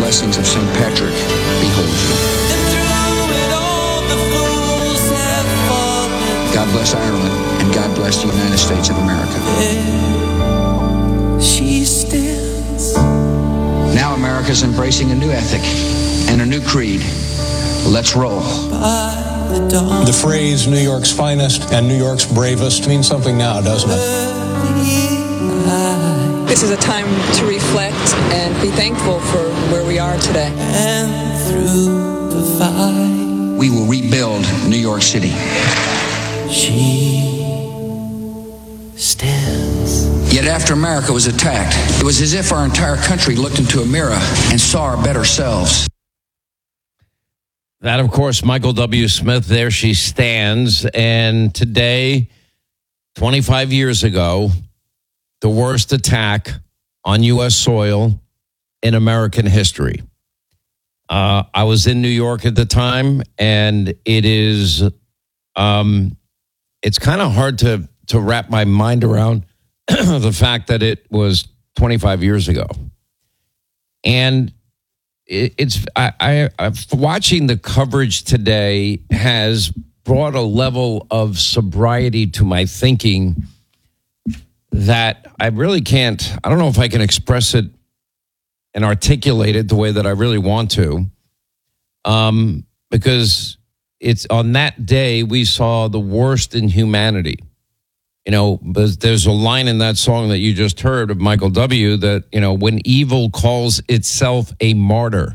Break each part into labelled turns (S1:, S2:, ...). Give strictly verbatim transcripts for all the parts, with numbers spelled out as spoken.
S1: blessings of Saint Patrick behold you. God bless Ireland, and God bless the United States of America. She stands. Now America's embracing a new ethic and a new creed. Let's roll.
S2: The phrase New York's finest and New York's bravest means something now, doesn't it?
S3: This is a time to reflect and be thankful for where we are today. And through the
S1: fight, we will rebuild New York City.
S4: She stands.
S1: Yet after America was attacked, it was as if our entire country looked into a mirror and saw our better selves.
S5: That, of course, Michael W. Smith, There She Stands. And today, twenty-five years ago, the worst attack on U S soil in American history. Uh, I was in New York at the time, and it is, um, it's kind of hard to, to wrap my mind around the fact that it was twenty-five years ago. And It's I, I, I watching the coverage today has brought a level of sobriety to my thinking that I really can't. I don't know if I can express it and articulate it the way that I really want to, um, because it's on that day we saw the worst in humanity. You know, there's a line in that song that you just heard of Michael W. that, you know, when evil calls itself a martyr.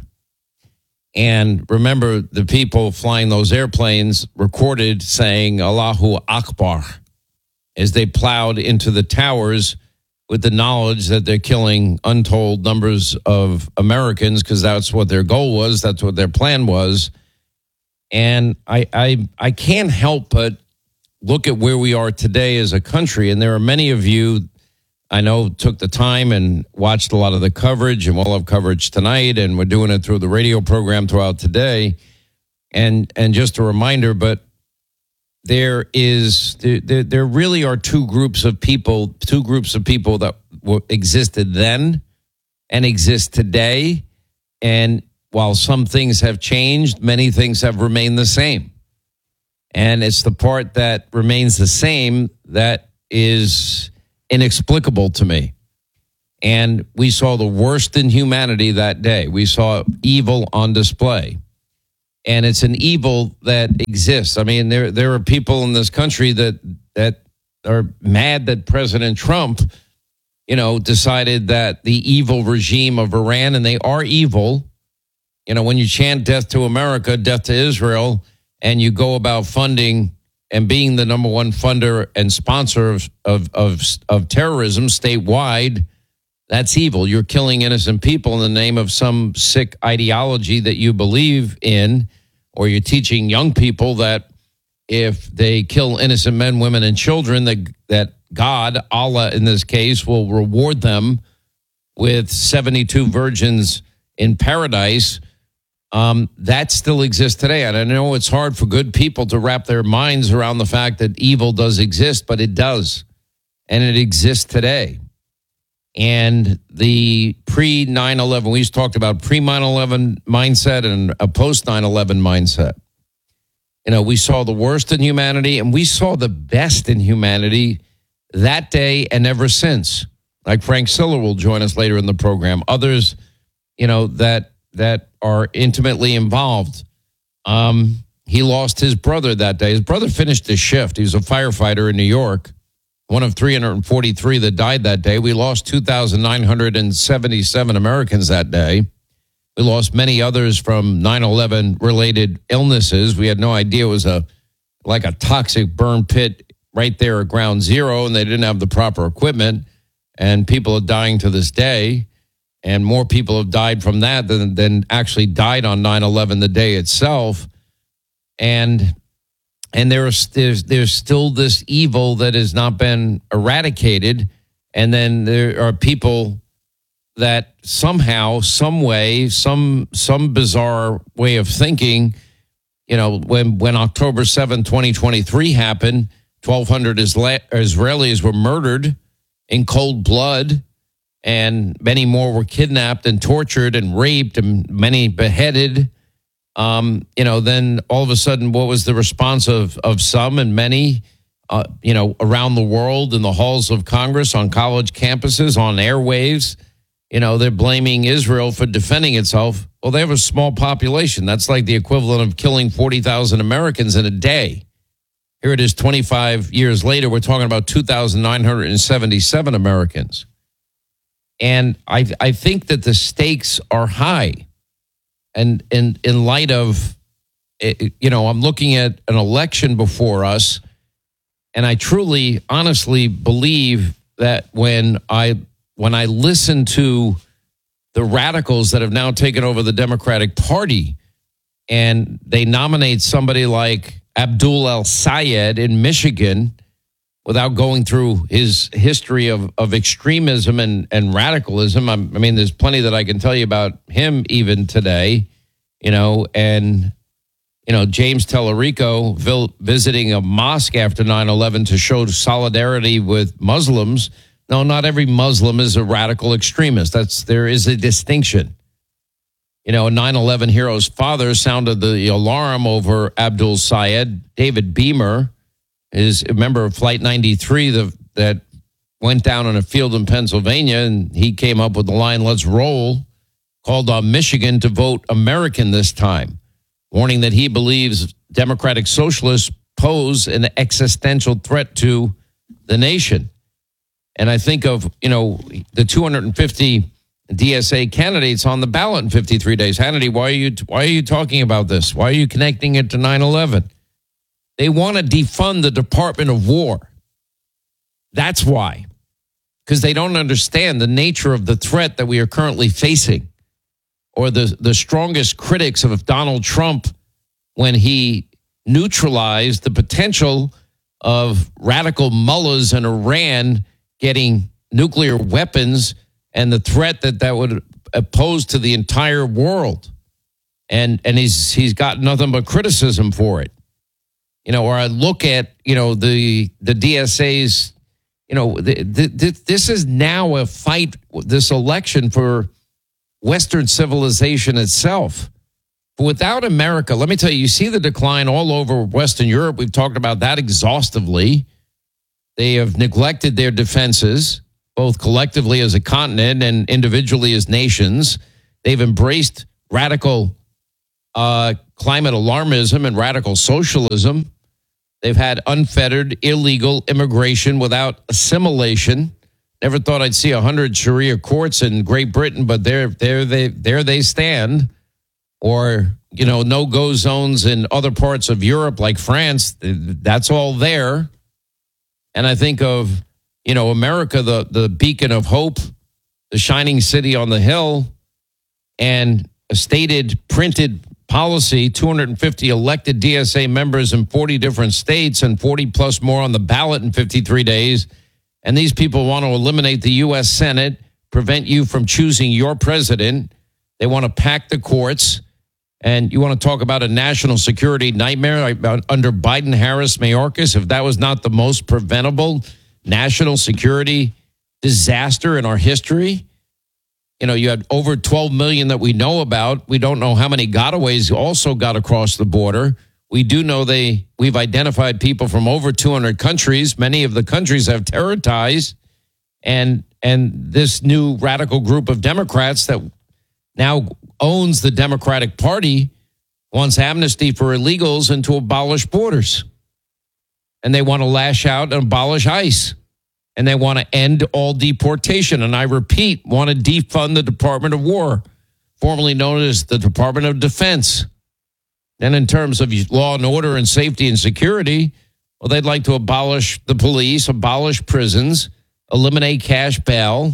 S5: And remember, the people flying those airplanes recorded saying Allahu Akbar as they plowed into the towers with the knowledge that they're killing untold numbers of Americans because that's what their goal was. That's what their plan was. And I, I, I can't help but look at where we are today as a country. And there are many of you, I know, took the time and watched a lot of the coverage, and we'll have coverage tonight, and we're doing it through the radio program throughout today. And and just a reminder, but there is, there, there really are two groups of people, two groups of people that existed then and exist today. And while some things have changed, many things have remained the same. And it's the part that remains the same that is inexplicable to me. And we saw the worst in humanity that day. We saw evil on display. And it's an evil that exists. I mean, there there are people in this country that that are mad that President Trump, you know, decided that the evil regime of Iran, and they are evil. You know, when you chant death to America, death to Israel, and you go about funding and being the number one funder and sponsor of, of, of, of terrorism statewide, that's evil. You're killing innocent people in the name of some sick ideology that you believe in, or you're teaching young people that if they kill innocent men, women, and children, that, that God, Allah in this case, will reward them with seventy-two virgins in paradise. Um, that still exists today. And I know it's hard for good people to wrap their minds around the fact that evil does exist, but it does. And it exists today. And the pre nine eleven, we just talked about pre nine eleven mindset and a post nine eleven mindset. You know, we saw the worst in humanity, and we saw the best in humanity that day and ever since. Like Frank Siller will join us later in the program. Others, you know, that that are intimately involved. Um, he lost his brother that day. His brother finished his shift. He was a firefighter in New York, one of three hundred forty-three that died that day. We lost two thousand nine hundred seventy-seven Americans that day. We lost many others from nine eleven related illnesses. We had no idea it was a like a toxic burn pit right there at ground zero, and they didn't have the proper equipment. And people are dying to this day. And more people have died from that than, than actually died on nine eleven the day itself. And and there's, there's there's still this evil that has not been eradicated. And then there are people that somehow, some way, some some bizarre way of thinking, you know, when, when October seventh, twenty twenty-three happened, twelve hundred Isla- Israelis were murdered in cold blood. and many more were kidnapped and tortured and raped, and many beheaded. Um, you know, then all of a sudden, what was the response of of some and many, uh, you know, around the world in the halls of Congress, on college campuses, on airwaves? You know, they're blaming Israel for defending itself. Well, they have a small population. That's like the equivalent of killing forty thousand Americans in a day. Here it is twenty-five years later. We're talking about two thousand nine hundred seventy-seven Americans. And I I think that the stakes are high. And in, in light of, you know, I'm looking at an election before us. And I truly, honestly believe that when I when I listen to the radicals that have now taken over the Democratic Party and they nominate somebody like Abdul El-Sayed in Michigan without going through his history of, of extremism and, and radicalism. I mean, there's plenty that I can tell you about him even today, you know, and, you know, James Tellerico visiting a mosque after nine eleven to show solidarity with Muslims. No, not every Muslim is a radical extremist. That's there is a distinction. You know, a nine eleven hero's father sounded the alarm over Abdul Sayed. David Beamer is a member of Flight ninety-three the, that went down in a field in Pennsylvania, and he came up with the line, "Let's roll," called on Michigan to vote American this time, warning that he believes democratic socialists pose an existential threat to the nation. And I think of, you know, the two hundred fifty D S A candidates on the ballot in fifty-three days. Hannity, why are you why are you talking about this? Why are you connecting it to nine eleven? They want to defund the Department of War. That's why. Because they don't understand the nature of the threat that we are currently facing. Or the, the strongest critics of Donald Trump when he neutralized the potential of radical mullahs in Iran getting nuclear weapons and the threat that that would pose to the entire world. And and he's he's got nothing but criticism for it. You know, or I look at, you know, the the D S A's, you know, the, the, the, this is now a fight, this election, for Western civilization itself. But without America, let me tell you, you see the decline all over Western Europe. We've talked about that exhaustively. They have neglected their defenses, both collectively as a continent and individually as nations. They've embraced radical uh, climate alarmism and radical socialism. They've had unfettered, illegal immigration without assimilation. Never thought I'd see a hundred Sharia courts in Great Britain, but there, there they, there they stand. Or, you know, no-go zones in other parts of Europe, like France. That's all there. And I think of, you know, America, the, the beacon of hope, the shining city on the hill, and a stated, printed policy, two hundred fifty elected D S A members in forty different states and forty plus more on the ballot in fifty-three days. And these people want to eliminate the U S Senate, prevent you from choosing your president. They want to pack the courts. And you want to talk about a national security nightmare under Biden, Harris, Mayorkas? If that was not the most preventable national security disaster in our history. You know, you had over twelve million that we know about. We don't know how many gotaways also got across the border. We do know they we've identified people from over two hundred countries. Many of the countries have terror ties. And, and this new radical group of Democrats that now owns the Democratic Party wants amnesty for illegals and to abolish borders. And they want to lash out and abolish ICE. And they want to end all deportation. And I repeat, want to defund the Department of War, formerly known as the Department of Defense. And in terms of law and order and safety and security, well, they'd like to abolish the police, abolish prisons, eliminate cash bail.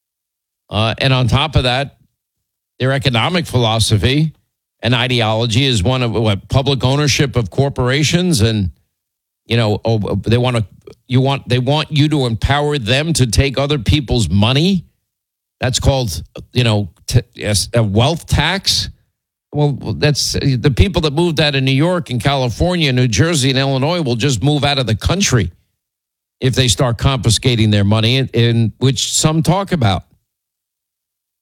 S5: Uh, and on top of that, their economic philosophy and ideology is one of what, public ownership of corporations, and you know oh, they want to you want they want you to empower them to take other people's money. That's called you know t- yes, a wealth tax. Well, that's the people that moved out of New York and California, New Jersey, and Illinois will just move out of the country if they start confiscating their money, in, in which some talk about.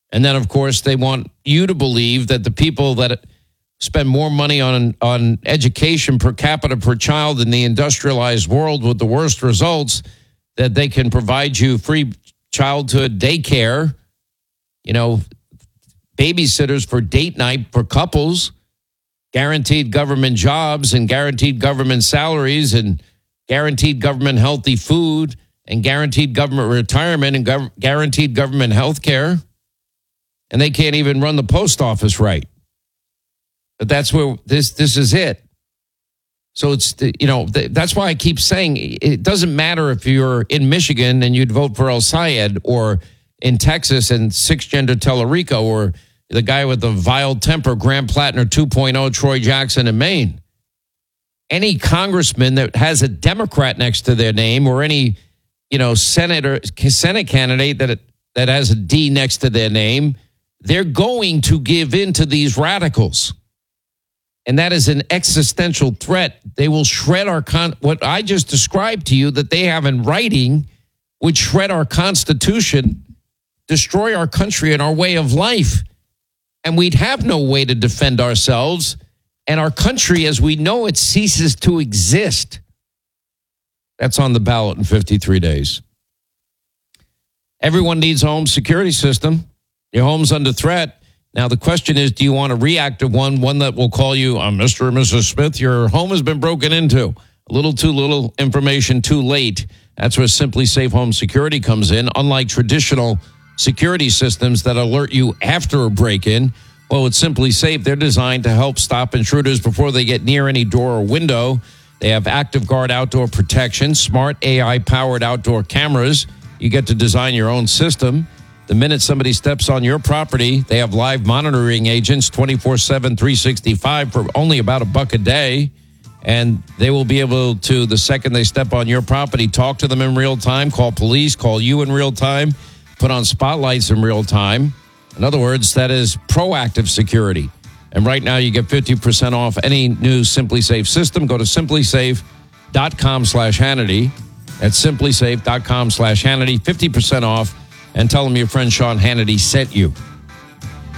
S5: And then, of course, they want you to believe that the people that spend more money on, on education per capita per child in the industrialized world with the worst results, that they can provide you free childhood daycare, you know, babysitters for date night for couples, guaranteed government jobs and guaranteed government salaries and guaranteed government healthy food and guaranteed government retirement and gov- guaranteed government health care. And they can't even run the post office right. But that's where this this is it. So it's, the, you know, the, that's why I keep saying it doesn't matter if you're in Michigan and you'd vote for El Sayed, or in Texas and six-gender Tellerico, or the guy with the vile temper, Graham Plattner two point oh, Troy Jackson in Maine. Any congressman that has a Democrat next to their name, or any, you know, senator, Senate candidate that that has a D next to their name, they're going to give in to these radicals. And that is an existential threat. They will shred our, con- what I just described to you that they have in writing would shred our Constitution, destroy our country and our way of life. And we'd have no way to defend ourselves. And our country, as we know it, ceases to exist. That's on the ballot in fifty-three days. Everyone needs a home security system. Your home's under threat. Now, the question is, do you want a reactive one, one that will call you, uh, Mister or Missus Smith, your home has been broken into. A little too little information too late. That's where Simply Safe Home Security comes in. Unlike traditional security systems that alert you after a break-in, well, with Simply Safe, they're designed to help stop intruders before they get near any door or window. They have Active Guard outdoor protection, smart A I-powered outdoor cameras. You get to design your own system. The minute somebody steps on your property, they have live monitoring agents twenty-four seven, three sixty-five for only about a buck a day. And they will be able to, the second they step on your property, talk to them in real time, call police, call you in real time, put on spotlights in real time. In other words, that is proactive security. And right now you get fifty percent off any new Simply Safe system. Go to simplysafe.com slash Hannity. That's simplysafe.com slash Hannity. fifty percent off. And tell them your friend Sean Hannity sent you.